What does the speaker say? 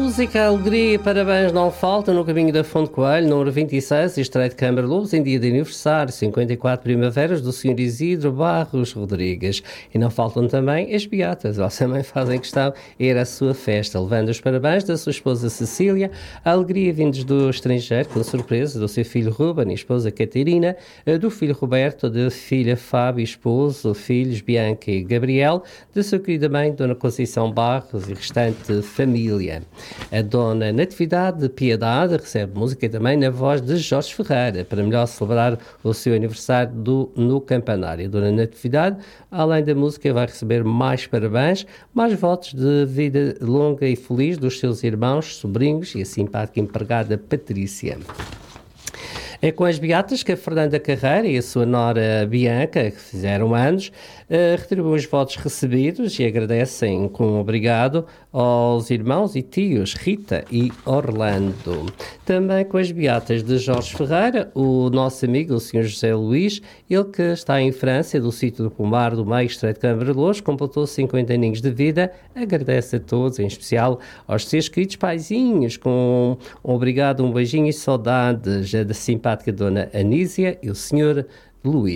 música, a alegria e parabéns não faltam no caminho da Fonte Coelho, número 26, Estreito de Câmara Lobos, em dia de aniversário, 54 primaveras, do Sr. Isidro Barros Rodrigues. E não faltam também as beatas. Elas também fazem questão de ir à sua festa, levando os parabéns da sua esposa Cecília, a alegria vindos do estrangeiro, com surpresa, do seu filho Ruben e esposa Catarina, do filho Roberto, da filha Fábio, esposo, filhos Bianca e Gabriel, da sua querida mãe, Dona Conceição Barros e restante família. A Dona Natividade de Piedade recebe música também na voz de Jorge Ferreira, para melhor celebrar o seu aniversário no Campanário. A Dona Natividade, além da música, vai receber mais parabéns, mais votos de vida longa e feliz dos seus irmãos, sobrinhos e a simpática empregada Patrícia. É com as beatas que a Fernanda Carreira e a sua nora Bianca, que fizeram anos, retribuem os votos recebidos e agradecem com um obrigado aos irmãos e tios Rita e Orlando. Também com as beatas de Jorge Ferreira, o nosso amigo, o Sr. José Luís, ele que está em França, do sítio do Pomar do Meio, Estreito de Câmara de Lobos, completou 50 aninhos de vida, agradece a todos, em especial aos seus queridos paizinhos, com um obrigado, um beijinho e saudades da simpática Dona Anísia e o Sr. Luís.